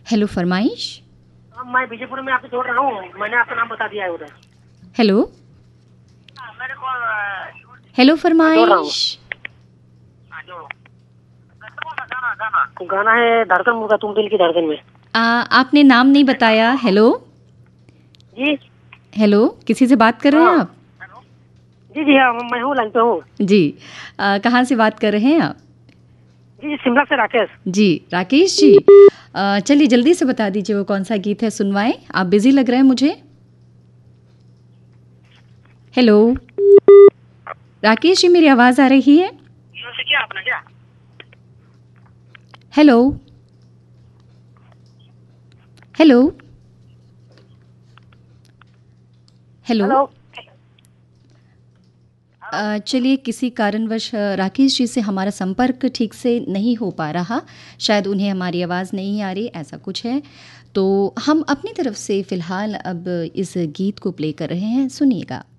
Hello फरमाइश। मैं बीजेपुर में आपसे जोड़ रहा हूँ, मैंने आपका नाम बता दिया है उधर। हेलो मेरे को हेलो जोड़ रहा हूँ। फरमाइश। गाना है धड़कन मुर्गा तुम दिल की धड़कन में। आपने नाम नहीं बताया। हेलो जी हेलो, किसी से बात कर रहे हैं हाँ। आप? जी जी हाँ, मैं हूँ लाइन पे हूँ। जी। कहाँ से बात कर रहे हैं आप? जी जी, शिमला से राकेश। जी राकेश जी। चलिए जल्दी से बता दीजिए वो कौन सा गीत है, सुनवाएं। आप बिजी लग रहे हैं मुझे। हेलो राकेश जी, मेरी आवाज़ आ रही है? क्या अपना क्या? Hello hello hello. हेलो। चलिए किसी कारणवश राकेश जी से हमारा संपर्क ठीक से नहीं हो पा रहा। शायद उन्हें हमारी आवाज़ नहीं आ रही, ऐसा कुछ है। तो हम अपनी तरफ से फ़िलहाल अब इस गीत को प्ले कर रहे हैं, सुनिएगा।